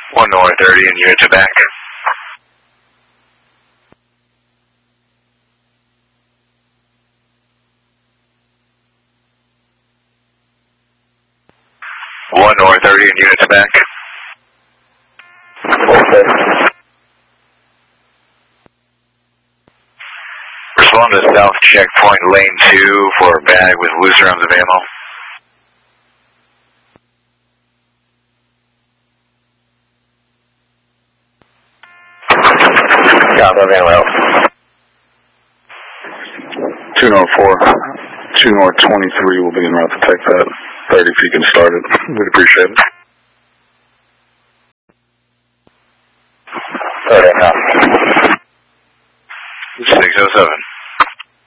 1 north 30 and units are back. One north 30 and units are back. Okay. Respond to south checkpoint lane 2 for a bag with loose rounds of ammo. Yeah, no ammo. 2 north 4, 2 north 23 will be en route to take that. 30 if you can start it. We'd appreciate it. Okay, now. 607.